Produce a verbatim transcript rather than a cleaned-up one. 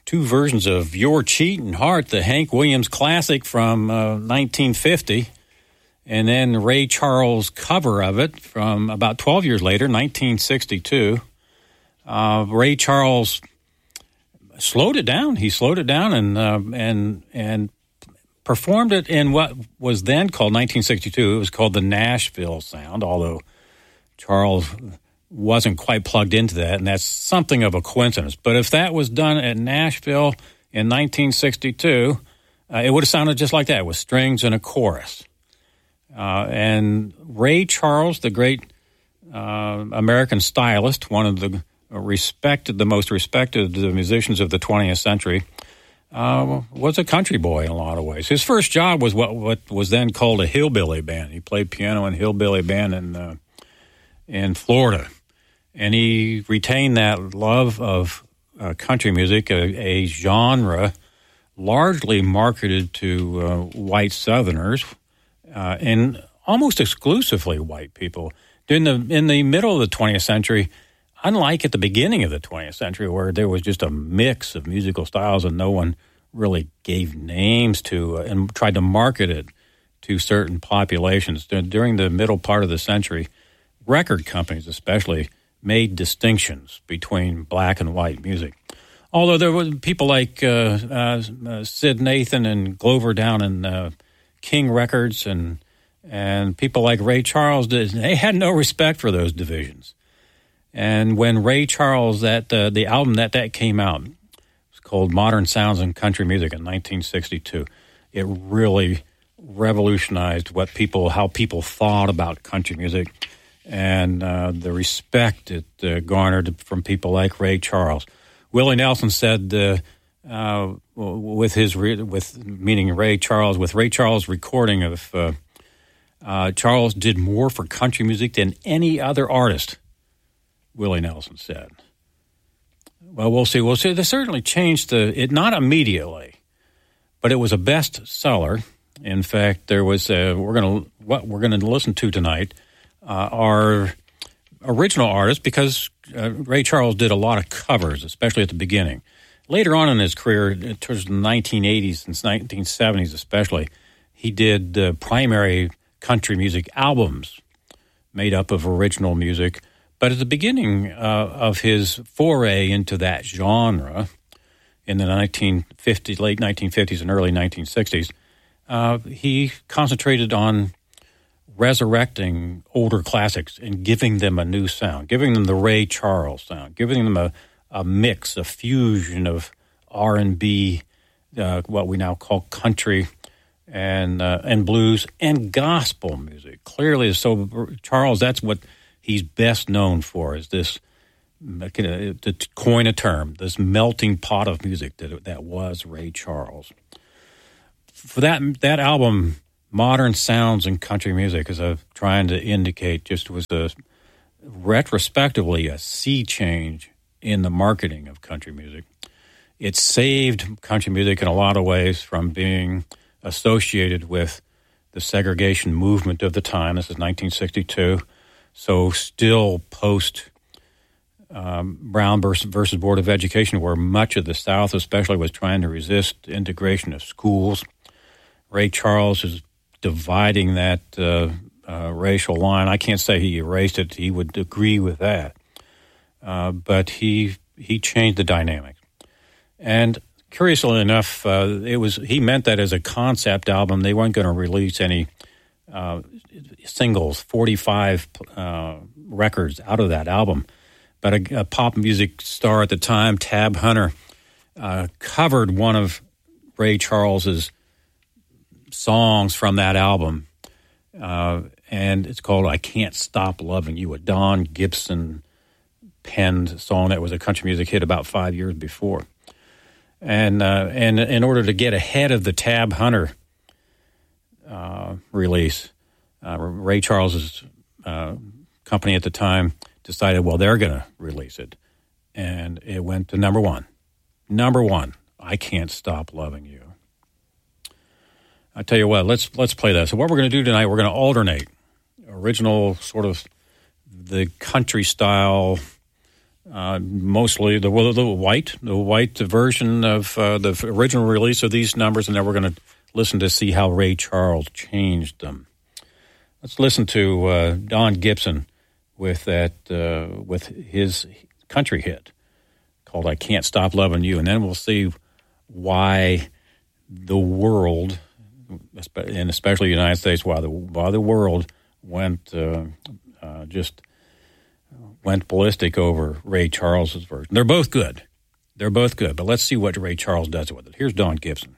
two versions of Your Cheatin' Heart, the Hank Williams classic from uh, nineteen fifty, and then Ray Charles' cover of it from about twelve years later, nineteen sixty-two. Uh, Ray Charles slowed it down. He slowed it down and uh, and and performed it in what was then called nineteen sixty-two. It was called the Nashville sound, although Charles wasn't quite plugged into that, and that's something of a coincidence. But if that was done at Nashville in nineteen sixty-two, uh, it would have sounded just like that, with strings and a chorus. Uh, and Ray Charles, the great uh, American stylist, one of the respected, the most respected musicians of the twentieth century, uh, was a country boy in a lot of ways. His first job was what, what was then called a hillbilly band. He played piano in a hillbilly band in uh, in Florida. And he retained that love of uh, country music, a, a genre largely marketed to uh, white Southerners uh, and almost exclusively white people. In the, in the middle of the twentieth century, unlike at the beginning of the twentieth century where there was just a mix of musical styles and no one really gave names to uh, and tried to market it to certain populations, during the middle part of the century, record companies especially made distinctions between black and white music. Although there were people like uh, uh, uh, Sid Nathan and Glover down in uh, King Records and and people like Ray Charles, did, they had no respect for those divisions. And when Ray Charles, that uh, the album that that came out, it was called Modern Sounds in Country Music in nineteen sixty-two, it really revolutionized what people, how people thought about country music. And uh, the respect it uh, garnered from people like Ray Charles. Willie Nelson said, uh, uh, with his re- with meaning Ray Charles, with Ray Charles' recording of uh, uh, Charles did more for country music than any other artist. Willie Nelson said. Well, we'll see. We'll see. They certainly changed the it not immediately, but it was a bestseller. In fact, there was a, we're going to what we're going to listen to tonight. Uh, are original artists, because uh, Ray Charles did a lot of covers, especially at the beginning. Later on in his career, towards the nineteen eighties and nineteen seventies especially, he did uh, primary country music albums made up of original music. But at the beginning uh, of his foray into that genre in the nineteen fifties, late nineteen fifties and early nineteen sixties, uh, he concentrated on resurrecting older classics and giving them a new sound, giving them the Ray Charles sound, giving them a, a mix, a fusion of R and B, uh, what we now call country, and uh, and blues, and gospel music. Clearly, so Charles, that's what he's best known for, is this, to coin a term, this melting pot of music that that was Ray Charles. For that that album, Modern Sounds in Country Music, as I'm trying to indicate, just was a retrospectively a sea change in the marketing of country music. It saved country music in a lot of ways from being associated with the segregation movement of the time. This is nineteen sixty-two, so still post um, Brown versus, versus Board of Education, where much of the South especially was trying to resist integration of schools. Ray Charles is dividing that uh, uh, racial line. I can't say he erased it. He would agree with that. Uh, but he he changed the dynamic. And curiously enough, uh, it was he meant that as a concept album. They weren't going to release any uh, singles, forty-five uh, records out of that album. But a, a pop music star at the time, Tab Hunter, uh, covered one of Ray Charles's songs from that album, uh, and it's called I Can't Stop Loving You, a Don Gibson penned song that was a country music hit about five years before. And uh, and in order to get ahead of the Tab Hunter uh, release, uh, Ray Charles's uh, company at the time decided, well, they're going to release it. And it went to number one. Number one, I Can't Stop Loving You. I tell you what, let's let's play that. So what we're going to do tonight, we're going to alternate original sort of the country style uh, mostly the, the white, the white version of uh, the original release of these numbers, and then we're going to listen to see how Ray Charles changed them. Let's listen to uh, Don Gibson with that uh, with his country hit called "I Can't Stop Loving You," and then we'll see why the world, and especially the United States, why the why the world went uh, uh, just went ballistic over Ray Charles's version. They're both good. They're both good, but let's see what Ray Charles does with it. Here's Don Gibson.